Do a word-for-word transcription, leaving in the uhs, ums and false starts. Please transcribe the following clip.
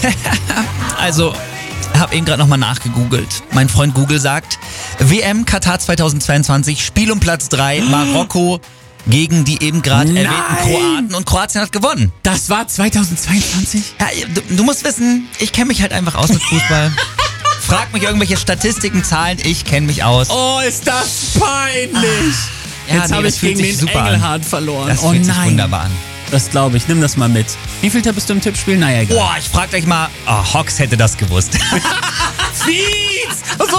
Also, habe eben gerade nochmal nachgegoogelt. Mein Freund Google sagt, W M Katar zweitausendzweiundzwanzig, Spiel um Platz drei, Marokko gegen die eben gerade erwähnten Kroaten und Kroatien hat gewonnen. Das war zweitausendzweiundzwanzig? Ja, du, du musst wissen, ich kenne mich halt einfach aus mit Fußball. Frag mich irgendwelche Statistiken, Zahlen, ich kenne mich aus. Oh, ist das peinlich. Ja, Jetzt nee, habe das ich fühlt gegen sich den super an. Engelhardt verloren. Das oh fühlt sich nein. wunderbar an. Das glaube ich. Nimm das mal mit. Wie viel bist du im Tippspiel? Naja, egal. Boah, ich frag gleich mal, oh, Hox hätte das gewusst. Fies!